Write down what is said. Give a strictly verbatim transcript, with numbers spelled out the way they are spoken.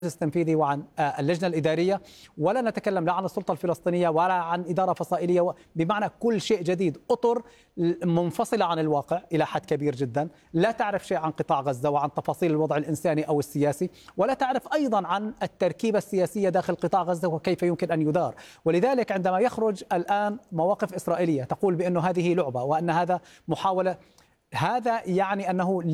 التنفيذي وعن اللجنة الإدارية، ولا نتكلم لا عن السلطة الفلسطينية ولا عن إدارة فصائلية، بمعنى كل شيء جديد، أطر منفصلة عن الواقع إلى حد كبير جدا، لا تعرف شيء عن قطاع غزة وعن تفاصيل الوضع الإنساني أو السياسي، ولا تعرف أيضا عن التركيبة السياسية داخل قطاع غزة وكيف يمكن أن يدار. ولذلك عندما يخرج الآن مواقف إسرائيلية تقول بأنه هذه لعبة وأن هذا محاولة، هذا يعني أنه